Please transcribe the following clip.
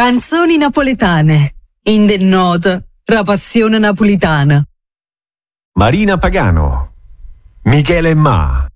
Canzoni napoletane. In the note, la passione napolitana. Marina Pagano, Michele Ma.